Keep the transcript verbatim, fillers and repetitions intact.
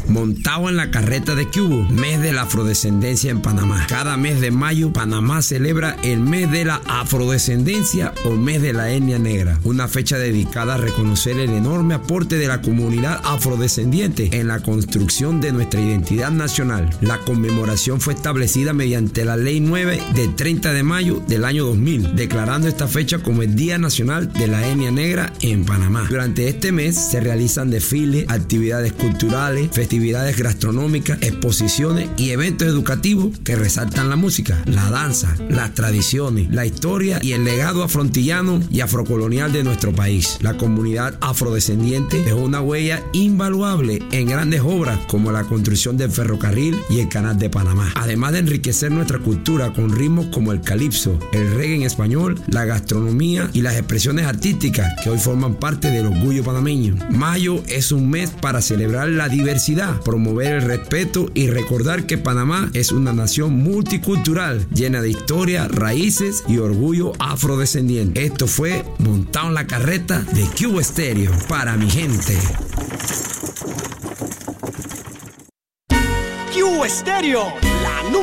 montado en la carreta de Cubo, mes de la afrodescendencia en Panamá. Cada mes de mayo, Panamá celebra el mes de la afrodescendencia o mes de la etnia negra, una fecha dedicada a reconocer el enorme aporte de la comunidad afrodescendiente en la construcción de nuestra identidad nacional. La conmemoración fue establecida mediante la Ley nueve de treinta de mayo del año dos mil, declarando esta fecha como el Día Nacional de la Etnia Negra en Panamá. Durante este mes se realizan desfiles, actividades culturales, festividades gastronómicas, exposiciones y eventos educativos que resaltan la música, la danza, las tradiciones, la historia y el legado afrontillano y afrocolonial de nuestro país. La comunidad afrodescendiente dejó una huella invaluable en grandes obras como la construcción del ferrocarril y el canal de Panamá, además de enriquecer nuestra cultura con ritmos como el calipso, el reggae en español, la gastronomía y las expresiones artísticas que hoy forman parte del orgullo panameño. Mayo es un mes para celebrar la diversidad, promover el respeto y recordar que Panamá es una nación multicultural llena de historia, raíces y orgullo afrodescendiente. Esto fue Montado en la Carreta de Cubo Estéreo para mi gente. Cubo Estéreo.